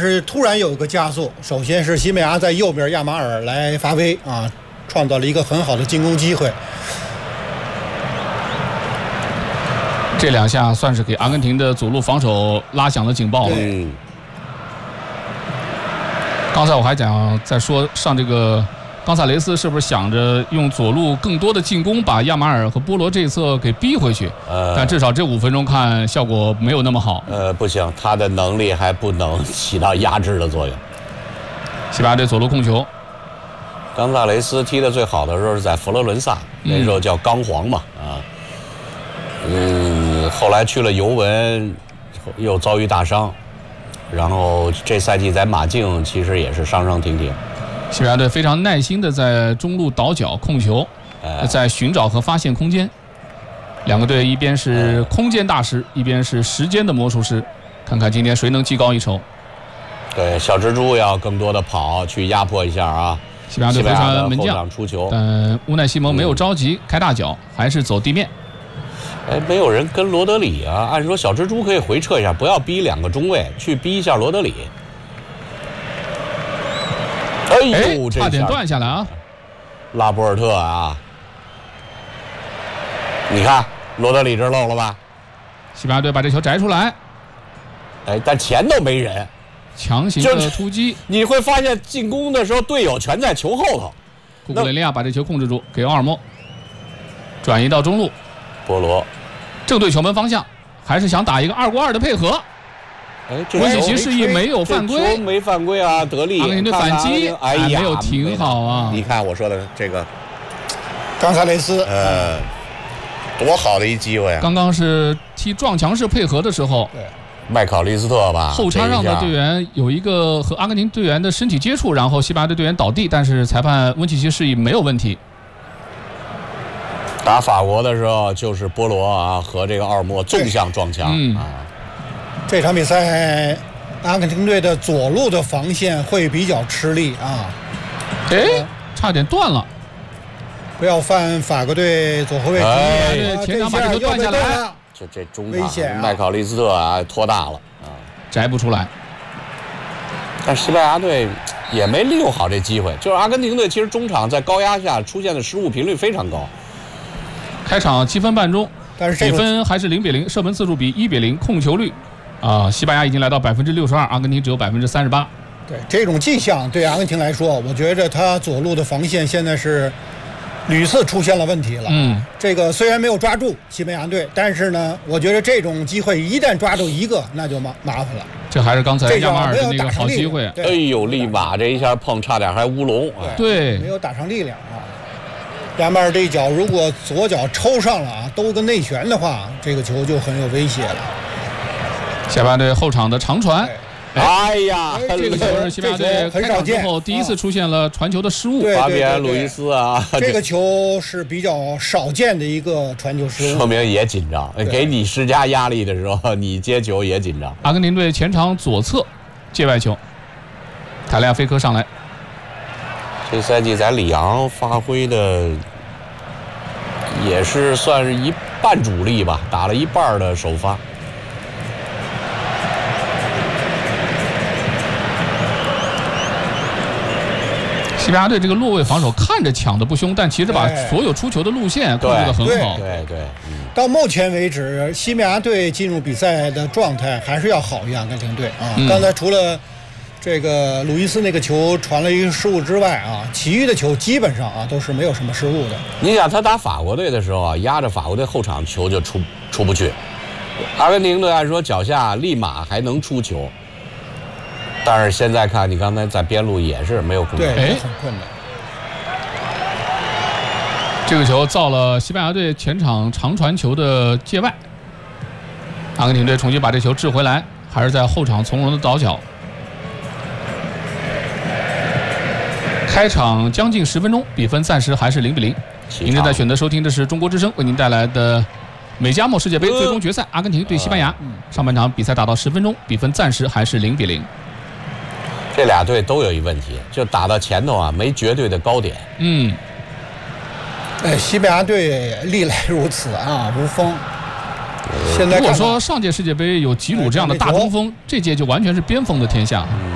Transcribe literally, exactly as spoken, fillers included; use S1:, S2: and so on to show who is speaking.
S1: 是突然有一个加速，首先是西班牙在右边亚马尔来发挥啊，创造了一个很好的进攻机会。
S2: 这两下算是给阿根廷的左路防守拉响了警报了。
S3: 嗯。
S2: 刚才我还讲在说上这个冈萨雷斯是不是想着用左路更多的进攻把亚马尔和波罗这一侧给逼回去？呃，但至少这五分钟看效果没有那么好。
S3: 呃，不行，他的能力还不能起到压制的作用。
S2: 西班牙队左路控球，
S3: 冈萨雷斯踢得最好的时候是在佛罗伦萨，那时候叫钢黄嘛啊。嗯，后来去了尤文，又遭遇大伤。然后这赛季在马竞其实也是伤伤停停。
S2: 西班牙队非常耐心的在中路倒脚控球，呃、在寻找和发现空间。两个队一边是空间大师，一边是时间的魔术师，看看今天谁能技高一筹。
S3: 对，小蜘蛛要更多的跑去压迫一下啊。
S2: 西班牙队回传门将
S3: 出球，
S2: 但乌奈西蒙没有着急、嗯、开大脚，还是走地面。
S3: 哎，没有人跟罗德里啊！按说小蜘蛛可以回撤一下，不要逼两个中卫，去逼一下罗德里。哎呦，这
S2: 差点断下来啊！
S3: 拉波尔特啊！你看罗德里这漏了吧？
S2: 西班牙队把这球摘出来。
S3: 哎，但前头没人，
S2: 强行的突击。
S3: 你会发现进攻的时候队友全在球后头。
S2: 库库雷利亚把这球控制住，给奥尔莫转移到中路。
S3: 波罗
S2: 正对球门方向，还是想打一个二过二的配合。
S3: 哎，
S2: 温西奇示意没有犯规，
S3: 没犯规啊，得力。
S2: 阿根廷队反击，
S3: 哎呀，
S2: 没有停好啊！
S3: 你看我说的这个，
S1: 冈萨雷斯，
S3: 呃，多好的一机会啊！
S2: 刚刚是踢撞墙式配合的时候，
S1: 对，
S3: 麦考利斯特吧，
S2: 后插让的队员有一个和阿根廷队员的身体接触，然后西班牙队队员倒地，但是裁判温西奇示意没有问题。
S3: 打法国的时候就是波罗啊和这个奥尔莫纵向撞墙、嗯、啊。
S1: 这场比赛阿根廷队的左路的防线会比较吃力啊。
S2: 哎，差点断了。
S1: 不要犯法国队左后卫主义、
S2: 哎、前场把这球断下来。
S3: 这这中场麦考利斯特啊拖大了啊，
S2: 摘不出来。
S3: 但西班牙队也没利用好这机会，就是阿根廷队其实中场在高压下出现的失误频率非常高。
S2: 开场七分半钟，
S1: 但是这
S2: 比分还是零比零，射门次数比一比零，控球率啊、呃，西班牙已经来到百分之六十二，阿根廷只有百分之三十八。
S1: 对这种迹象，对阿根廷来说，我觉着他左路的防线现在是屡次出现了问题了。
S2: 嗯，
S1: 这个虽然没有抓住西班牙队，但是呢，我觉得这种机会一旦抓住一个，那就麻麻烦了。
S2: 这还是刚才亚马尔的那个好机会。
S3: 哎呦，利马这一下碰差点还乌龙。
S2: 对，
S1: 没有打上力量啊。亚马尔这一脚如果左脚抽上了啊，兜个内旋的话，这个球就很有威胁了。
S2: 西班牙队后场的长传，
S3: 哎呀，
S2: 这个球是西班牙队开场之后第一次出现了传球的失误。
S3: 法比安·路易斯啊，
S1: 这个球是比较少见的一个传球失误，
S3: 说明也紧张。给你施加压力的时候，你接球也紧张。
S2: 阿根廷队前场左侧界外球，塔利亚菲科上来。
S3: 这赛季在里昂发挥的也是算是一半主力吧，打了一半的首发。
S2: 西班牙队这个落位防守看着抢的不凶，但其实把所有出球的路线控制得很好。
S3: 对 对, 对、嗯，
S1: 到目前为止，西班牙队进入比赛的状态还是要好于阿根廷队啊。嗯、刚才除了这个鲁伊斯那个球传了一个失误之外啊，其余的球基本上啊都是没有什么失误的。
S3: 你想他打法国队的时候啊，压着法国队后场球就出出不去。阿根廷队按说脚下立马还能出球，但是现在看你刚才在边路也是没有控制，
S1: 对，很困难。
S2: 这个球造了西班牙队前场长传球的界外，阿根廷队重新把这球掷回来，还是在后场从容的倒脚。开场将近十分钟，比分暂时还是零比零。您正在选择收听的是中国之声为您带来的美加墨世界杯最终决赛，阿根廷对西班牙。上半场比赛打到十分钟，比分暂时还是零比零。
S3: 这俩队都有一问题，就打到前头啊，没绝对的高点。
S2: 嗯，
S1: 哎，西班牙队历来如此啊，无锋。现在
S2: 如果说上届世界杯有吉鲁这样的大中锋，这届就完全是边锋的天下。